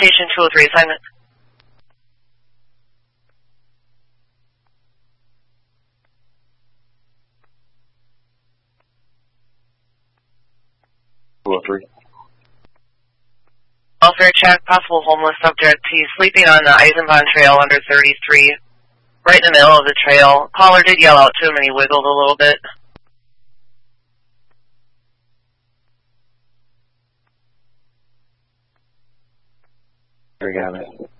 Station 203 assignment. Welfare check, possible homeless subject. He's sleeping on the Eisenbahn Trail under 33, right in the middle of the trail. Caller did yell out to him and he wiggled a little bit. We got it.